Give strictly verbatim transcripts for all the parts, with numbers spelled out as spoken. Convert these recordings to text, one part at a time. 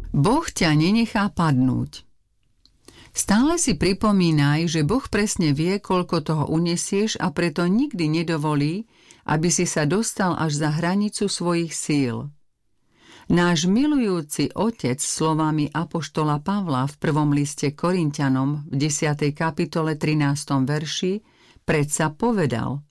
Boh ťa nenechá padnúť. Stále si pripomínaj, že Boh presne vie, koľko toho unesieš a preto nikdy nedovolí, aby si sa dostal až za hranicu svojich síl. Náš milujúci Otec slovami apoštola Pavla v prvom liste Korinťanom v desiatej kapitole trinástom verši predsa povedal: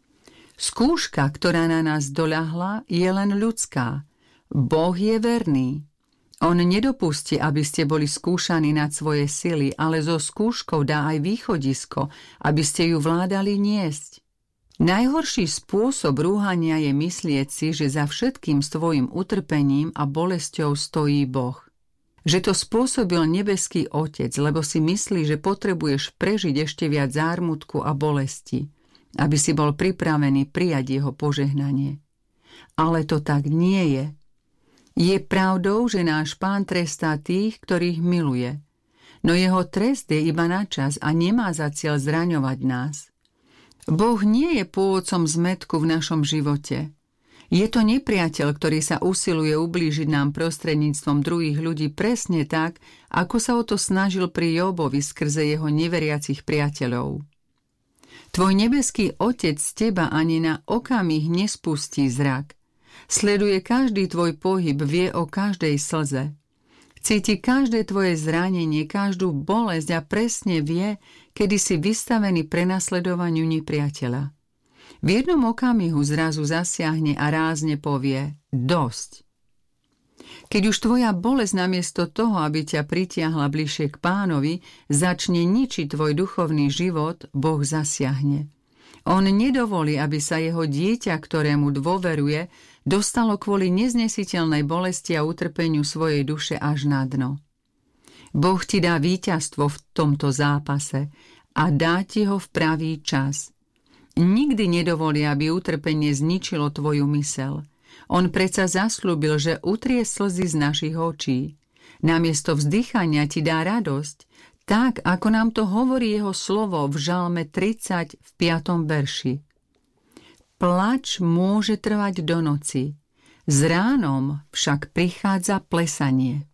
Skúška, ktorá na nás doľahla, je len ľudská. Boh je verný. On nedopustí, aby ste boli skúšaní nad svoje sily, ale so skúškou dá aj východisko, aby ste ju vládali niesť. Najhorší spôsob rúhania je myslieť si, že za všetkým s tvojim utrpením a bolesťou stojí Boh. Že to spôsobil nebeský Otec, lebo si myslí, že potrebuješ prežiť ešte viac zármutku a bolesti, aby si bol pripravený prijať jeho požehnanie. Ale to tak nie je. Je pravdou, že náš Pán trestá tých, ktorých miluje, no jeho trest je iba na čas a nemá za cieľ zraňovať nás. Boh nie je pôvodcom zmätku v našom živote. Je to nepriateľ, ktorý sa usiluje ublížiť nám prostredníctvom druhých ľudí presne tak, ako sa o to snažil pri Jobovi skrze jeho neveriacich priateľov. Tvoj nebeský Otec z teba ani na okamih nespustí zrak. Sleduje každý tvoj pohyb, vie o každej slze. Cíti každé tvoje zranenie, každú bolesť a presne vie, kedy si vystavený prenasledovaniu nepriateľa. V jednom okamihu zrazu zasiahne a rázne povie: dosť. Keď už tvoja bolesť namiesto toho, aby ťa pritiahla bližšie k Pánovi, začne ničiť tvoj duchovný život, Boh zasiahne. On nedovolí, aby sa jeho dieťa, ktorému dôveruje, dostalo kvôli neznesiteľnej bolesti a utrpeniu svojej duše až na dno. Boh ti dá víťazstvo v tomto zápase a dá ti ho v pravý čas. Nikdy nedovolí, aby utrpenie zničilo tvoju myseľ. On predsa zasľúbil, že utrie slzy z našich očí. Namiesto vzdychania ti dá radosť, tak, ako nám to hovorí jeho slovo v Žalme tridsať v piatom verši. Plač môže trvať do noci, s ránom však prichádza plesanie.